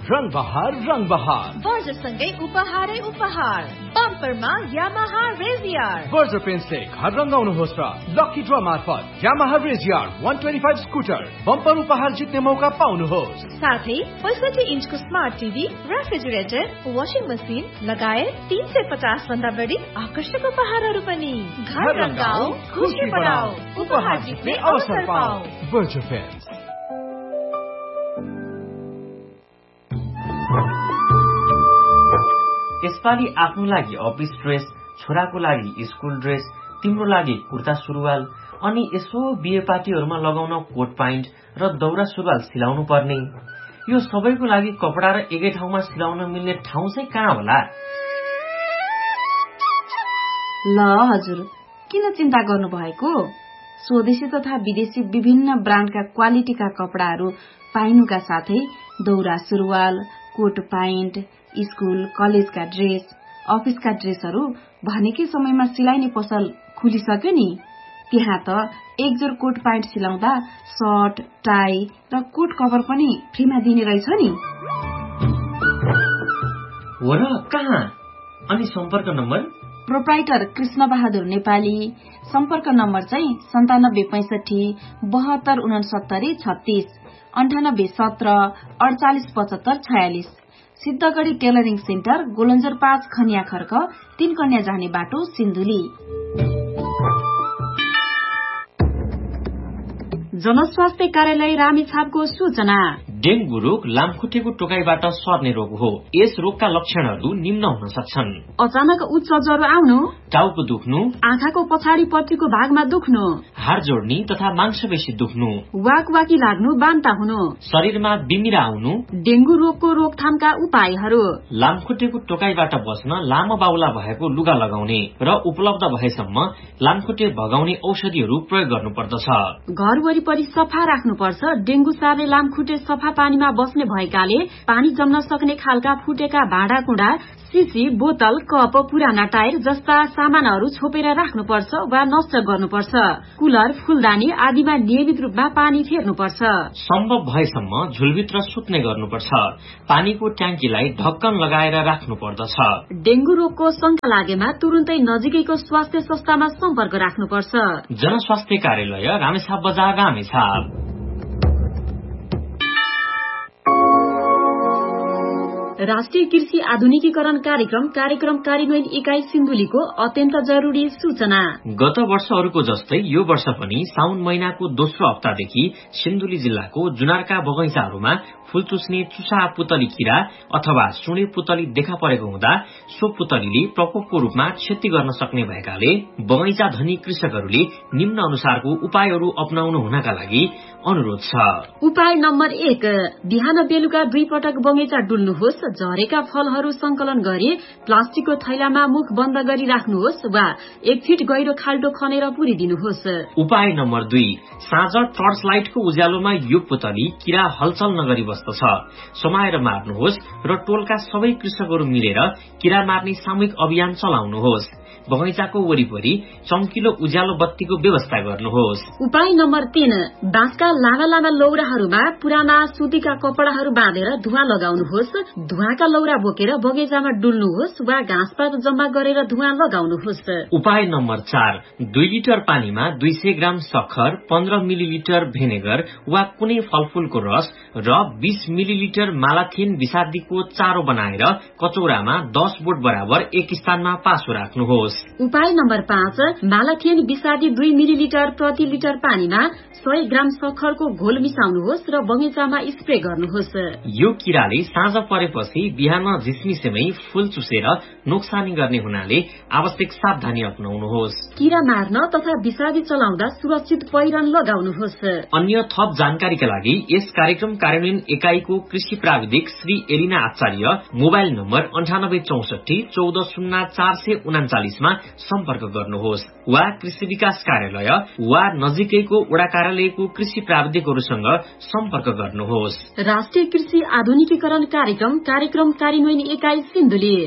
रङ बहार बर्जरसँगै उपहारै उपहार बम्परमा Yamaha रेजियर Berger पेन्ट्सले घर रंगाउनुहोस् र लकी ड्र मार्फत यामाहा रेजियर 125 स्कुटर बम्पर उपहार जित्ने मौका पाउनुहोस्। साथै 65 इन्चको smart TV, refrigerator, washing machine लगायत 350 भन्दा बढी आकर्षक उपहारहरू पनि। घर रंगाऊ, खुशी बढाऊ, उपहार जित्ने अवसर पाऊ। Berger paints. यसपालि आफ्नो लागि अफिस ड्रेस, छोराको लागि स्कुल ड्रेस, तिम्रो लागि कुर्ता सुरुवाल अनि यसो बिहे पार्टीहरूमा लगाउन कोट प्यान्ट र दौरा सुरुवाल सिलाउनु पर्ने। यो सबैको लागि कपडा र एकै ठाउँमा सिलाउन मिल्ने ठाउँ चाहिँ कहाँ होला? ल हजुर, किन चिन्ता गर्नु भएको? स्वदेशी तथा विदेशी विभिन्न ब्रान्डका क्वालिटीका कपडाहरू पाइनुका साथै दौरा सुरुवाल, कोट प्यान्ट, स्कूल कलेजका ड्रेस, अफिसका ड्रेसहरू भनेकै समयमा सिलाइने पसल खुलिसक्यो नि। त्यहाँ त एक जोर कोट प्यान्ट सिलाउँदा सर्ट, टाई र कोट कभर पनि फ्रीमा दिने रहेछ नि। हो र? कहाँ? अनि सम्पर्क नम्बर? प्रोप्राइटर कृष्ण बहादुर नेपाली। सम्पर्क नम्बर चाहिँ 9765 7269 36 98 17 48 75 46। सिद्धगढ़ी टेलरिङ सेन्टर, गोलन्जर 5 खनिया खर्क, 3 कन्या जाने बाटो, सिन्धुली। जनस्वास्थ्य कार्यालय रामेछापको सूचना। डेंगू रोग लामखुट्टेको टोकाइबाट सर्ने रोग हो। यस रोगका लक्षणहरू निम्न हुन सक्छन्: अचानक उच्च ज्वरो आउनु, टाउको दुख्नु, आँखाको पछाडिपट्टिको भागमा दुख्नु, हाड जोड्नी तथा मांसपेशी दुख्नु, वाकवाकी लाग्नु, बान्ता हुनु, शरीरमा बिमिरा आउनु। डेंगू रोगको रोकथामका उपायहरू: लामखुट्टेको टोकाइबाट बच्न लामो बाहुला भएको लुगा लगाउने र उपलब्ध भएसम्म लामखुट्टे भगाउने औषधिहरू प्रयोग गर्नुपर्दछ। घर वरिपरि सफा राख्नुपर्छ। डेंगू सार्ने लामखुट्टे सफा पानीमा बस्ने भएकाले पानी जम्न सक्ने खालका फुटेका भाँडा कुँडा, सिसी, बोतल, कप, पुराना टायर जस्ता सामानहरू छोपेर राख्नुपर्छ वा नष्ट गर्नुपर्छ। कुलर, फूलदानी आदिमा नियमित रूपमा पानी फेर्नुपर्छ। सम्भव भएसम्म झुलभित्र सुत्ने गर्नुपर्छ। पानीको ट्याङ्कीलाई ढक्कन लगाएर राख्नु पर्दछ। डेंगू रोगको शंका लागेमा तुरुन्तै नजिकैको स्वास्थ्य संस्थामा सम्पर्क राख्नुपर्छ। जनस्वास्थ्य कार्यालय, रामेछाप बजार, रामेछाप। राष्ट्रिय कृषि आधुनिकीकरण कार्यक्रम कार्यान्वयन इकाई सिन्धुलीको अत्यन्त जरूरी सूचना। गत वर्षहरूको जस्तै यो वर्ष पनि साउन महिनाको दोस्रो हप्तादेखि सिन्धुली जिल्लाको जुनारका बगैँचाहरूमा फूल चुस्ने चुसा पुतली किरा अथवा सुणे पुतली देखा परेको हुँदा सो पुतलीले प्रकोपको रूपमा क्षति गर्न सक्ने भएकाले बगैँचा धनी कृषकहरूले निम्न अनुसारको उपायहरू अपनाउनु हुनका लागि अनुरोध छ। उपाय नम्बर 1, बिहान बेलुका 2 पटक बगैँचा डुल्नुहोस्। झरेका फलहरू संकलन गरी प्लास्टिकको थैलामा मुख बन्द गरी राख्नुहोस् वा 1 फिट गहिरो खाल्टो खनेर पुरिदिनुहोस्। उपाय नम्बर 2, साँझ टर्च लाइटको उज्यालोमा यो पुतली किरा हलचल नगरी बस्दछ समाएर मार्नुहोस् र टोलका सबै कृषकहरू मिलेर किरा मार्ने सामूहिक अभियान चलाउनुहोस्। बगैँचाको वरिपरि चम्किलो उज्यालो बत्तीको व्यवस्था गर्नुहोस्। उपाय नम्बर 3, बाँसका लामा लामा लौराहरूमा पुराना सुतीका कपडाहरू बाँधेर धुवाँ लगाउनुहोस्। धुवाँका लौरा बोकेर बगैँचामा डुल्नुहोस् वा घाँसपात जम्मा गरेर धुवाँ लगाउनुहोस्। उपाय नम्बर 4, 2 लिटर पानीमा 200 ग्राम सक्खर, 15 मिलिलिटर भेनेगर वा कुनै फलफूलको रस र 20 मिलिलिटर मालाथिन विषादीको चारो बनाएर कचौरामा 10 बोट बराबर एक स्थानमा पासो राख्नुहोस्। उपाय नम्बर 5, मालाथिन विषादी 2 मिलिलिटर प्रति लिटर पानीमा 100 ग्राम सक्खरको घोल मिसाउनुहोस् र बगैँचामा स्प्रे गर्नुहोस्। यो किराले साँझ परेपछि बिहान झिसमिसेमै फूल चुसेर नोक्सानी गर्ने हुनाले आवश्यक सावधानी अपनाउनुहोस्। किरा मार्न तथा विषादी चलाउँदा सुरक्षित पहिरन लगाउनुहोस्। अन्य थप जानकारीका लागि यस कार्यक्रम कार्यान्वयन एकाईको कृषि प्राविधिक श्री एलिना आचार्य मोबाइल नम्बर 9864 140 मा सम्पर्क गर्नुहोस् वा कृषि विकास कार्यालय वा नजिकैको वडा कार्यालयको कृषि प्राविधिकहरूसँग सम्पर्क गर्नुहोस्। राष्ट्रिय कृषि आधुनिकीकरण कार्यक्रम कार्यान्वयन इकाई सिन्धुली।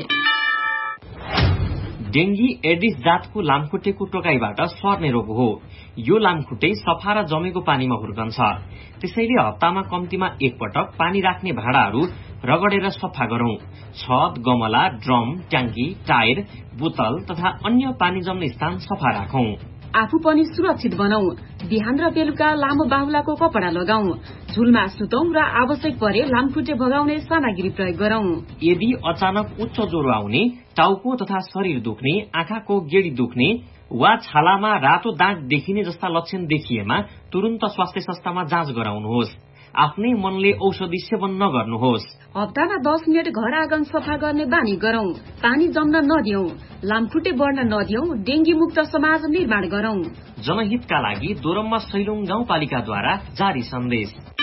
डेंगी एडिस जातको लामखुट्टेको टोकाइबाट सर्ने रोग हो। यो लामखुट्टे सफा र जमेको पानीमा हुर्कन्छ। त्यसैले हप्तामा कम्तीमा 1 पटक पानी राख्ने भाँडाहरू रगडेर सफा गरौं। छत, गमला, ड्रम, ट्याङ्की, टायर, बोतल तथा अन्य पानी जम्ने स्थान सफा राखौं। आफू पनि सुरक्षित बनाऊ। बिहान र बेलुका लामो बाहुलाको कपडा लगाऊ। झुलमा सुतौं र आवश्यक परे लामखुट्टे भगाउने सामग्री प्रयोग गरौं। यदि अचानक उच्च ज्वरो आउने, टाउको तथा शरीर दुख्ने, आँखाको गेडी दुख्ने वा छालामा रातो दाग देखिने जस्ता लक्षण देखिएमा तुरन्त स्वास्थ्य संस्थामा जाँच गराउनुहोस्। आफ्नै मनले औषधि सेवन नगर्नुहोस्। हप्तामा 10 मिनट घर आँगन सफा गर्ने बानी गरौं। पानी जम्न नदियौं। लामखुट्टे बढ्न नदियौं। डेंगी मुक्त समाज निर्माण गरौं। जनहितका लागि दोरम्मा सैलुङ गाउँपालिकाद्वारा जारी सन्देश।